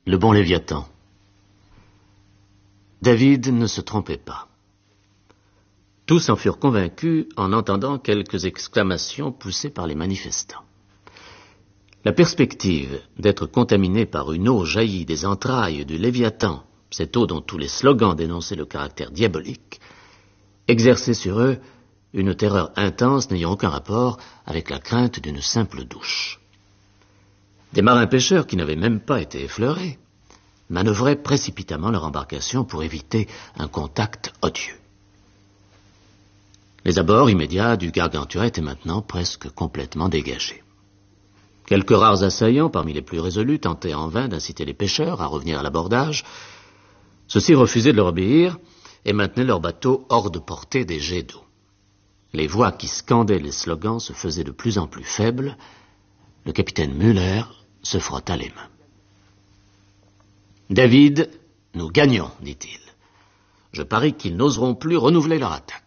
Le bon Léviathan. David ne se trompait pas. Tous en furent convaincus en entendant quelques exclamations poussées par les manifestants. La perspective d'être contaminé par une eau jaillie des entrailles du Léviathan, cette eau dont tous les slogans dénonçaient le caractère diabolique, exerçait sur eux une terreur intense n'ayant aucun rapport avec la crainte d'une simple douche. Des marins-pêcheurs qui n'avaient même pas été effleurés manœuvraient précipitamment leur embarcation pour éviter un contact odieux. Les abords immédiats du Gargantua étaient maintenant presque complètement dégagés. Quelques rares assaillants, parmi les plus résolus, tentaient en vain d'inciter les pêcheurs à revenir à l'abordage. Ceux-ci refusaient de leur obéir et maintenaient leur bateau hors de portée des jets d'eau. Les voix qui scandaient les slogans se faisaient de plus en plus faibles. Le capitaine Müller se frotta les mains. « David, nous gagnons, dit-il. Je parie qu'ils n'oseront plus renouveler leur attaque. »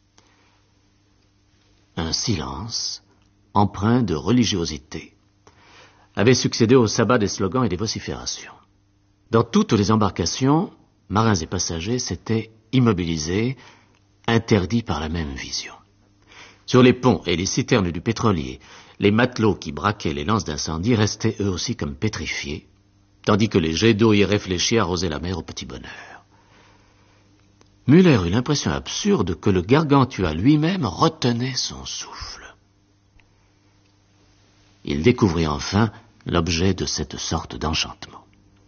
Un silence, empreint de religiosité, avait succédé au sabbat des slogans et des vociférations. Dans toutes les embarcations, marins et passagers s'étaient immobilisés, interdits par la même vision. Sur les ponts et les citernes du pétrolier, les matelots qui braquaient les lances d'incendie restaient eux aussi comme pétrifiés, tandis que les jets d'eau irréfléchis arrosaient la mer au petit bonheur. Müller eut l'impression absurde que le Gargantua lui-même retenait son souffle. Il découvrit enfin l'objet de cette sorte d'enchantement.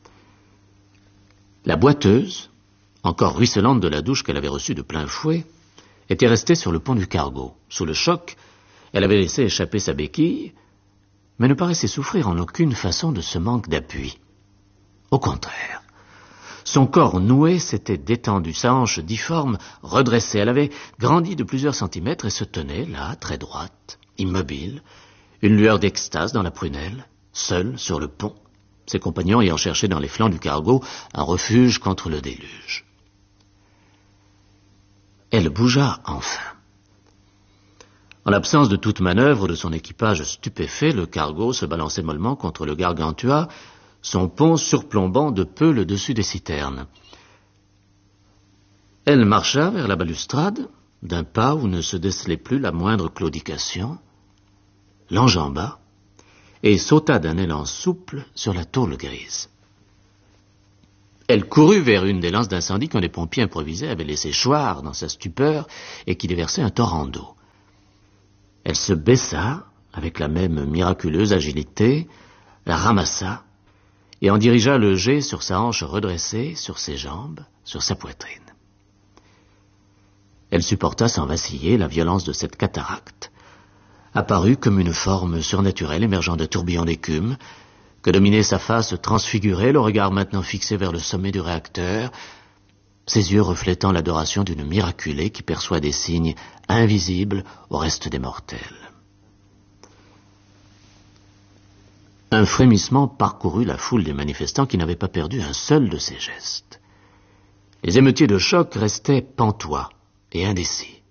La boiteuse, encore ruisselante de la douche qu'elle avait reçue de plein fouet, était restée sur le pont du cargo. Sous le choc, elle avait laissé échapper sa béquille, mais ne paraissait souffrir en aucune façon de ce manque d'appui. Au contraire, son corps noué s'était détendu, sa hanche difforme redressée. Elle avait grandi de plusieurs centimètres et se tenait là, très droite, immobile, une lueur d'extase dans la prunelle, seule sur le pont, ses compagnons ayant cherché dans les flancs du cargo un refuge contre le déluge. Elle bougea enfin. En l'absence de toute manœuvre de son équipage stupéfait, le cargo se balançait mollement contre le Gargantua, son pont surplombant de peu le dessus des citernes. Elle marcha vers la balustrade, d'un pas où ne se décelait plus la moindre claudication, l'enjamba, et sauta d'un élan souple sur la tôle grise. Elle courut vers une des lances d'incendie qu'un des pompiers improvisés avait laissé choir dans sa stupeur et qui déversait un torrent d'eau. Elle se baissa, avec la même miraculeuse agilité, la ramassa, et en dirigea le jet sur sa hanche redressée, sur ses jambes, sur sa poitrine. Elle supporta sans vaciller la violence de cette cataracte, apparue comme une forme surnaturelle émergeant d'un tourbillon d'écume, que dominait sa face transfigurée, le regard maintenant fixé vers le sommet du réacteur, ses yeux reflétant l'adoration d'une miraculée qui perçoit des signes invisibles au reste des mortels. Un frémissement parcourut la foule des manifestants qui n'avaient pas perdu un seul de ses gestes. Les émeutiers de choc restaient pantois et indécis.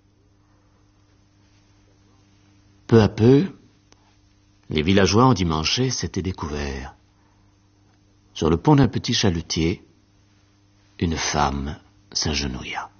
Peu à peu, les villageois endimanchés s'étaient découverts. Sur le pont d'un petit chalutier, une femme s'agenouilla.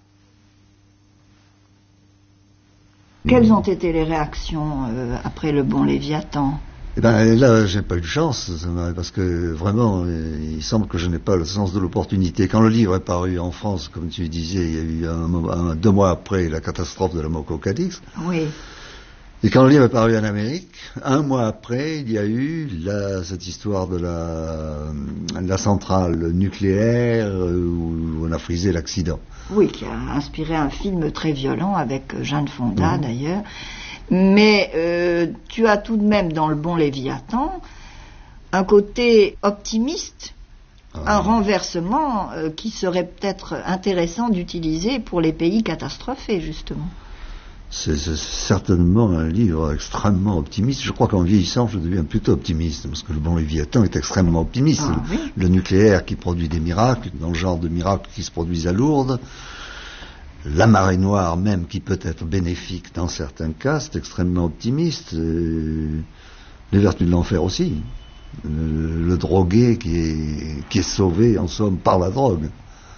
Quelles ont été les réactions après le bon Léviathan ? Eh ben là, j'ai pas eu de chance, parce que vraiment, il semble que je n'ai pas le sens de l'opportunité. Quand le livre est paru en France, comme tu disais, il y a eu 2 mois après la catastrophe de la Moco Cadix. Oui. Et quand le livre est paru en Amérique, 1 mois après, il y a eu cette histoire de la centrale nucléaire où on a frisé l'accident. Oui, qui a inspiré un film très violent avec Jane Fonda d'ailleurs. Mais tu as tout de même dans le bon Léviathan un côté optimiste, un renversement qui serait peut-être intéressant d'utiliser pour les pays catastrophés, justement. C'est certainement un livre extrêmement optimiste. Je crois qu'en vieillissant, je deviens plutôt optimiste, parce que le bon Léviathan est extrêmement optimiste. Oui. Le nucléaire qui produit des miracles, dans le genre de miracles qui se produisent à Lourdes, la marée noire même qui peut être bénéfique dans certains cas, c'est extrêmement optimiste. Les vertus de l'enfer aussi. Le drogué qui est sauvé, en somme, par la drogue.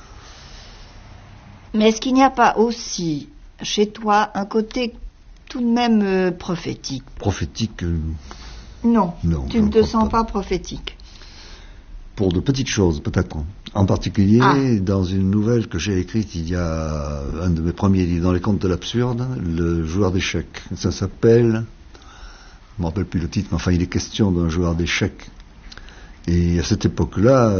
Mais est-ce qu'il n'y a pas aussi, chez toi, un côté tout de même prophétique? Prophétique Non, tu ne te crois sens pas prophétique. Pour de petites choses, peut-être. En particulier, dans une nouvelle que j'ai écrite il y a un de mes premiers livres, dans les contes de l'absurde, Le joueur d'échecs. Ça s'appelle, je ne me rappelle plus le titre, mais enfin il est question d'un joueur d'échecs. Et à cette époque-là,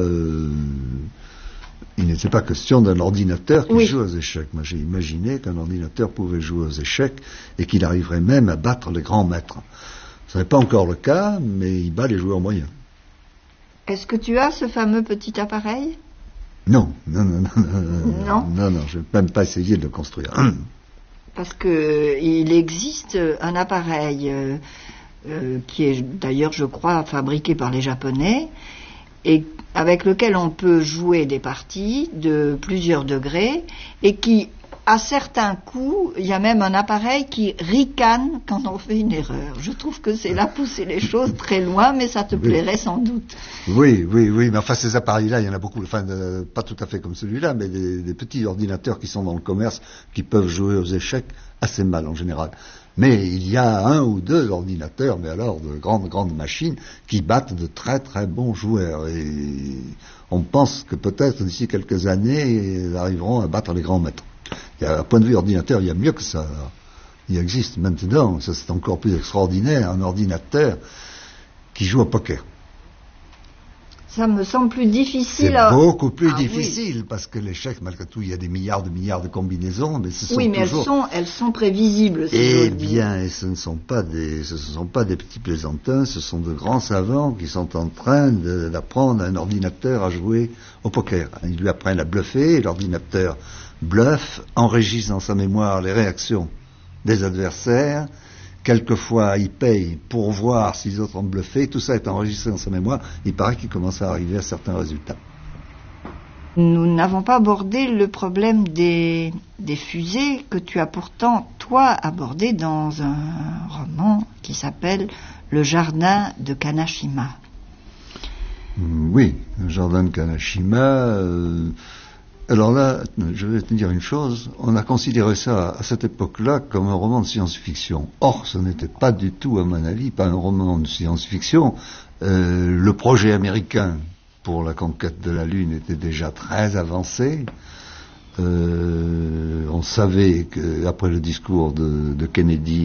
il n'était pas question d'un ordinateur qui joue aux échecs. Moi j'ai imaginé qu'un ordinateur pouvait jouer aux échecs et qu'il arriverait même à battre les grands maîtres. Ce n'est pas encore le cas, mais il bat les joueurs moyens. Est-ce que tu as ce fameux petit appareil? Non, je n'ai même pas essayé de le construire. Parce qu'il existe un appareil qui est d'ailleurs, je crois, fabriqué par les Japonais et avec lequel on peut jouer des parties de plusieurs degrés et qui, à certains coups, il y a même un appareil qui ricane quand on fait une erreur. Je trouve que c'est là pousser les choses très loin, mais ça te plairait sans doute. Oui, mais enfin ces appareils-là, il y en a beaucoup, enfin pas tout à fait comme celui-là, mais des petits ordinateurs qui sont dans le commerce, qui peuvent jouer aux échecs assez mal en général. Mais il y a un ou deux ordinateurs, mais alors de grandes machines, qui battent de très très bons joueurs. Et on pense que peut-être d'ici quelques années, ils arriveront à battre les grands maîtres. À point de vue ordinateur, il y a mieux que ça. Il existe maintenant, ça c'est encore plus extraordinaire, un ordinateur qui joue au poker. Ça me semble plus difficile. C'est beaucoup plus difficile, parce que l'échec, malgré tout, il y a des milliards de combinaisons, mais ce sont toujours... elles sont prévisibles. Bien, et ce ne sont pas des petits plaisantins, ce sont de grands savants qui sont en train d'apprendre à un ordinateur à jouer au poker. Ils lui apprennent à bluffer, et l'ordinateur bluffe, enregistre dans sa mémoire les réactions des adversaires. Quelquefois, il paye pour voir si les autres ont bluffé. Tout ça est enregistré dans sa mémoire. Il paraît qu'il commence à arriver à certains résultats. Nous n'avons pas abordé le problème des fusées que tu as pourtant, toi, abordé dans un roman qui s'appelle Le jardin de Kanashima. Oui, le jardin de Kanashima... Alors là, je vais te dire une chose, on a considéré ça à cette époque-là comme un roman de science-fiction. Or, ce n'était pas du tout, à mon avis, pas un roman de science-fiction. Le projet américain pour la conquête de la Lune était déjà très avancé. On savait qu'après le discours de Kennedy,